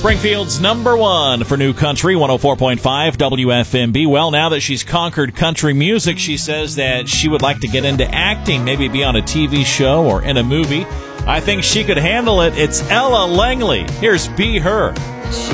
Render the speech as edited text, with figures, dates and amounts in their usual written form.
Springfield's number one for new country, 104.5 WFMB. Well, now that she's conquered country music, she says that she would like to get into acting, maybe be on a TV show or in a movie. I think she could handle it. It's Ella Langley. Here's Be Her. She